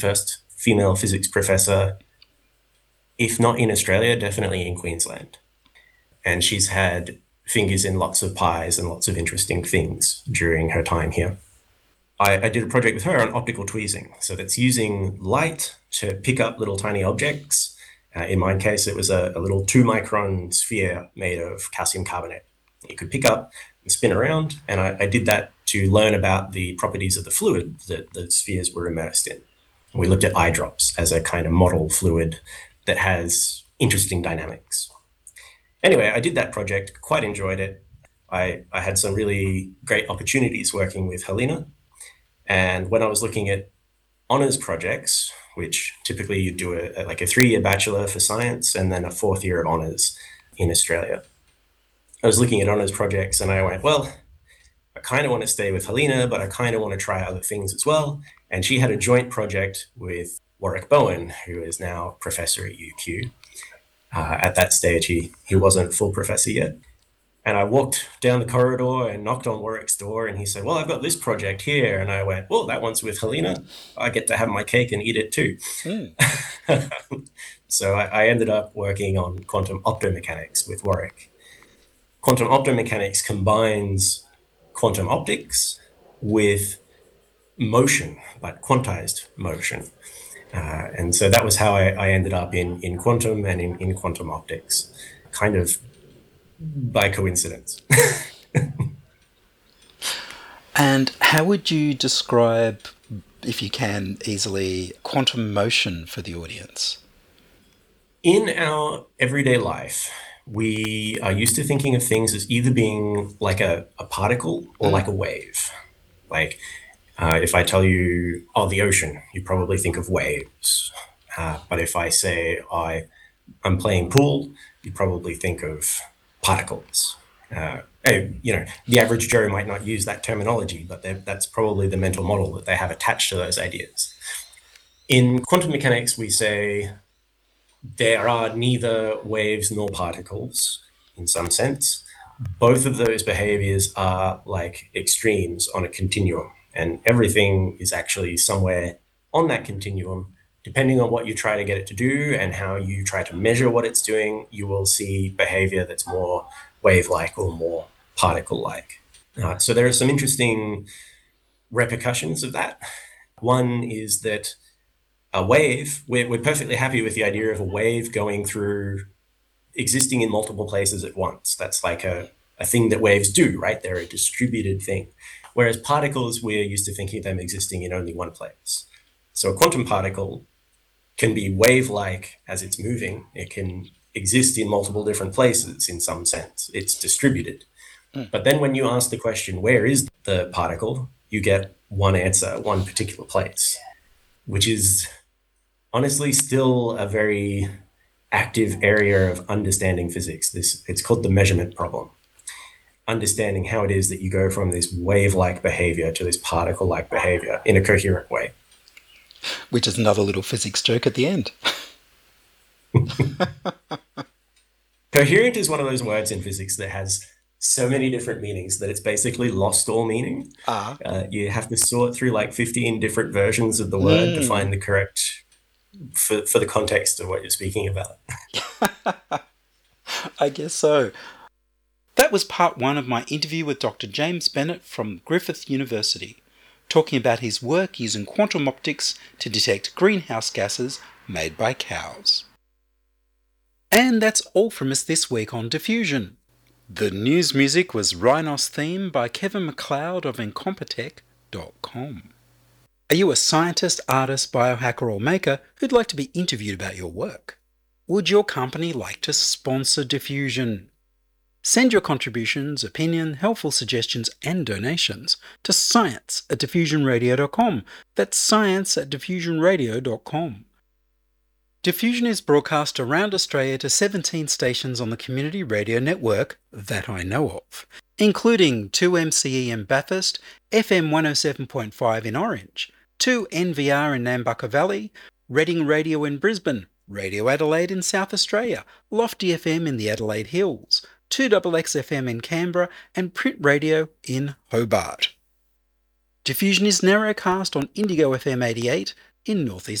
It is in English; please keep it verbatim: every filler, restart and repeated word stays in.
first female physics professor, if not in Australia, definitely in Queensland. And she's had fingers in lots of pies and lots of interesting things during her time here. I, I did a project with her on optical tweezing. So that's using light to pick up little tiny objects. Uh, in my case, it was a, a little two micron sphere made of calcium carbonate. You could pick up and spin around. And I, I did that to learn about the properties of the fluid that the spheres were immersed in. We looked at eye drops as a kind of model fluid that has interesting dynamics. Anyway, I did that project, quite enjoyed it. I, I had some really great opportunities working with Helena. And when I was looking at honours projects, which typically you do a, like a three-year bachelor for science and then a fourth year of honours in Australia, I was looking at honours projects and I went, well, I kind of want to stay with Helena, but I kind of want to try other things as well. And she had a joint project with Warwick Bowen, who is now professor at U Q. Uh, at that stage, he, he wasn't full professor yet. And I walked down the corridor and knocked on Warwick's door, and he said, well, I've got this project here. And I went, well, that one's with Helena. I get to have my cake and eat it too. Mm. So I, I ended up working on quantum optomechanics with Warwick. Quantum optomechanics combines quantum optics with motion, like quantized motion. Uh, and so that was how I, I ended up in, in quantum and in, in quantum optics, kind of by coincidence. And how would you describe, if you can easily, quantum motion for the audience? In our everyday life, we are used to thinking of things as either being like a, a particle or mm. like a wave. Like, Uh, if I tell you, oh, the ocean, you probably think of waves. Uh, but if I say I, I'm playing pool, you probably think of particles. Uh, you know, the average Joe might not use that terminology, but that's probably the mental model that they have attached to those ideas. In quantum mechanics, we say there are neither waves nor particles in some sense. Both of those behaviors are like extremes on a continuum. And everything is actually somewhere on that continuum. Depending on what you try to get it to do and how you try to measure what it's doing, you will see behavior that's more wave-like or more particle-like. Uh, so there are some interesting repercussions of that. One is that a wave, we're, we're perfectly happy with the idea of a wave going through, existing in multiple places at once. That's like a, a thing that waves do, right? They're a distributed thing. Whereas particles, we're used to thinking of them existing in only one place. So a quantum particle can be wave-like as it's moving. It can exist in multiple different places in some sense. It's distributed. Mm. But then when you ask the question, where is the particle, you get one answer, one particular place, which is honestly still a very active area of understanding physics. This, it's called the measurement problem. Understanding how it is that you go from this wave-like behavior to this particle-like behavior in a coherent way. Which is another little physics joke at the end. Coherent is one of those words in physics that has so many different meanings that it's basically lost all meaning. Uh-huh. Uh, you have to sort through like fifteen different versions of the word mm. to find the correct, for, for the context of what you're speaking about. I guess so. That was part one of my interview with Doctor James Bennett from Griffith University, talking about his work using quantum optics to detect greenhouse gases made by cows. And that's all from us this week on Diffusion. The news music was Rhinos Theme by Kevin MacLeod of Incompetech dot com. Are you a scientist, artist, biohacker or maker who'd like to be interviewed about your work? Would your company like to sponsor Diffusion? Send your contributions, opinion, helpful suggestions and donations to science at diffusion radio dot com. That's science at diffusion radio dot com. Diffusion is broadcast around Australia to seventeen stations on the community radio network that I know of, including two M C E in Bathurst, F M one oh seven point five in Orange, two N V R in Nambucca Valley, Reading Radio in Brisbane, Radio Adelaide in South Australia, Lofty F M in the Adelaide Hills, two X X F M in Canberra, and Print Radio in Hobart. Diffusion is narrowcast on Indigo F M eighty-eight, in northeast